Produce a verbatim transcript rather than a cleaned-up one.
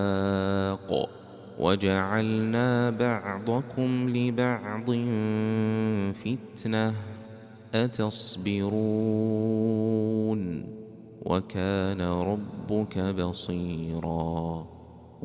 وجعلنا بعضكم لبعض فتنة أتصبرون وكان ربك بصيراً